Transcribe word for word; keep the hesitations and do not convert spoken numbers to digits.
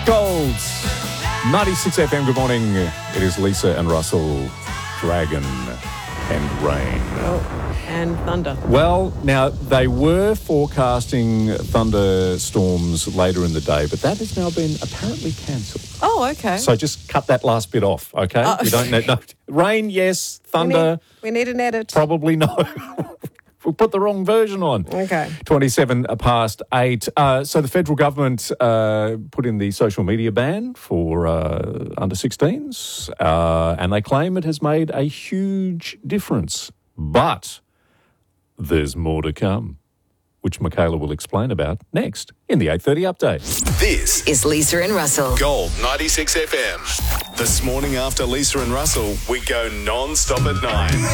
Gold. ninety-six F M, good morning. It is Lisa and Russell, Dragon and Rain. Oh, and thunder. Well, now, they were forecasting thunderstorms later in the day, but that has now been apparently cancelled. Oh, okay. So just cut that last bit off, okay? Oh. We don't need... No, rain, yes. Thunder, we need, we need an edit. probably no. We put the wrong version on. Okay. twenty-seven past eight. Uh, so the federal government uh, put in the social media ban for uh, under sixteens, uh, and they claim it has made a huge difference. But there's more to come, which Michaela will explain about next in the eight thirty update. This is Lisa and Russell. Gold ninety-six F M. This morning after Lisa and Russell, we go non-stop at nine.